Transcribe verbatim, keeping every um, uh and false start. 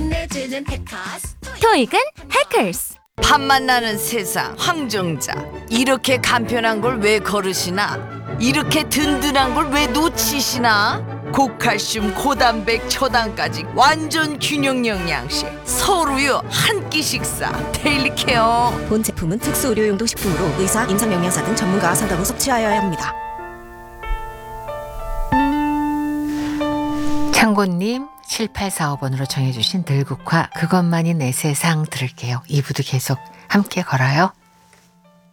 끝내주는 해커스. 토익은 해커스. 밥 만나는 세상 황정자 이렇게 간편한 걸 왜 거르시나? 이렇게 든든한 걸 왜 놓치시나? 고칼슘, 고단백, 초당까지 완전 균형 영양식 서울우유 한 끼 식사 데일리 케어. 본 제품은 특수 의료용도 식품으로 의사, 임상영양사 등 전문가와 상담 후 섭취하여야 합니다. 창곤님 칠팔사오 번으로 정해주신 들국화 그것만이 내 세상 들을게요. 이 부도 계속 함께 걸어요.